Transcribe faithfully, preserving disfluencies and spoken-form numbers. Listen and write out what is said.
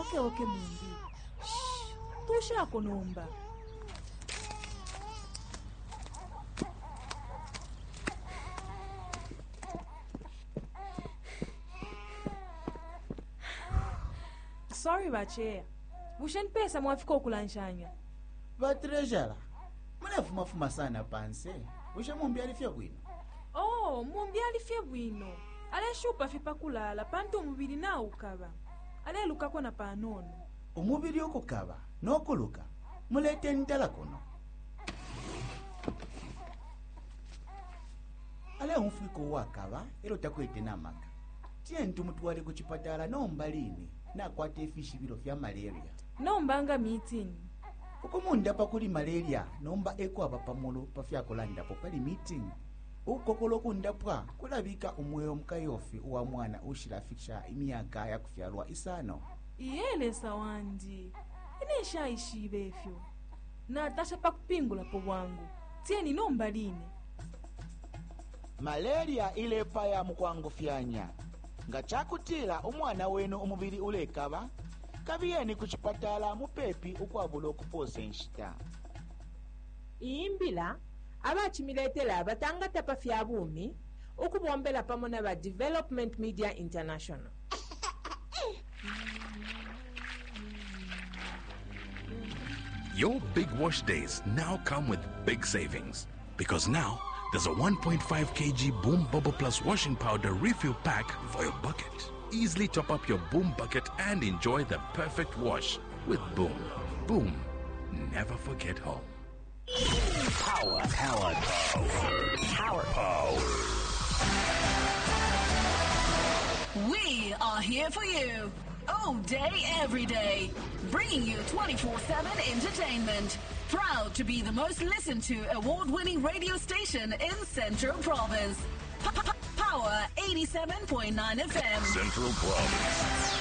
Okay, okay, Mundi. Shh. Tusha konomba. Sorry, Bache. Bushen pesa mwafika okulanshanya. Ba treasure. Mwana fuma fuma sana panse. Bushe mumbi alifia bwino. Oh, mumbi alifia bwino. Ale shupa fipa kulala panto umubiri na ukaba. Ale luka kwa na panono. Umubiri okukaba n'okuluka mulete ntala kuno. Ale umfiko wakaba ero takwete namaka. Tie ntumutwale ku chipatala nomba lini nakwata efishi biro vya malaria. Nombanga meeting. Ukumunda pa kuli malaria nomba eko abapamulo pafya kolanda po pali meeting. Ukokolo kundapwa kulabika umweyo mkayofi uwa mwana ushirafikisha imyaka ya kufyalwa isano. Iyele sawandi. Inesha ishibefyo. Na tasha pa kupingula po wangu. Tieni nomba lini. Malaria ile paya mukwangu fyanya. Nga chakutila umwana wenu umubiri ulekaba. Kabiyeni kuchipatala mupepi ukwabula okupose nshita. Iimbila abachimiletela abatangata pa fyabumi ukubombela pamona ba Development Media International. Your big wash days now come with big savings. Because now, there's a one point five kilogram Boom Bubble Plus washing powder refill pack for your bucket. Easily top up your Boom bucket and enjoy the perfect wash with Boom. Boom. Never forget home. Power. Power. Power. Power. Power. We are here for you. All day, every day. Bringing you twenty-four seven entertainment. Proud to be the most listened to award-winning radio station in Central Province. Power eighty-seven point nine F M. Central Province.